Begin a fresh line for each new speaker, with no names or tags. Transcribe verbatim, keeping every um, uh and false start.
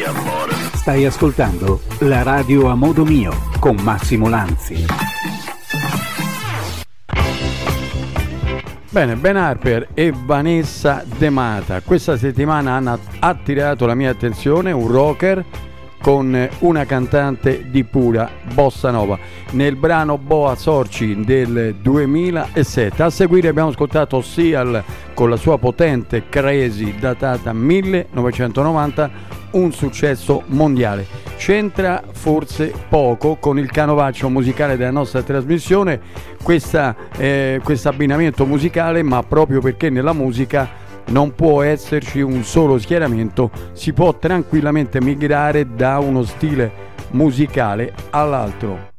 Stai ascoltando la radio a modo mio con Massimo Lanzi.
Bene, Ben Harper e Vanessa De Mata questa settimana hanno attirato la mia attenzione, un rocker con una cantante di pura bossa nova nel brano Boa Sorci del duemilasette. A seguire abbiamo ascoltato Seal con la sua potente Crazy datata millenovecentonovanta, un successo mondiale. C'entra forse poco con il canovaccio musicale della nostra trasmissione questa, eh, questo abbinamento musicale, ma proprio perché nella musica non può esserci un solo schieramento, si può tranquillamente migrare da uno stile musicale all'altro.